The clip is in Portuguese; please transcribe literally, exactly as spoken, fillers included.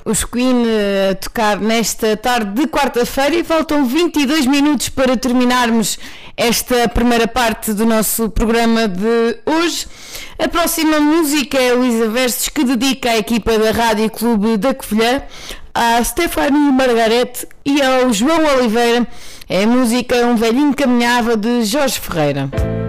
Os Queen a tocar nesta tarde de quarta-feira e faltam vinte e dois minutos para terminarmos esta primeira parte do nosso programa de hoje. A próxima música é Luísa Versos, que dedica à equipa da Rádio Clube da Covilhã, à Stephanie Margarete e ao João Oliveira. É a música Um Velhinho Caminhava, de Jorge Ferreira.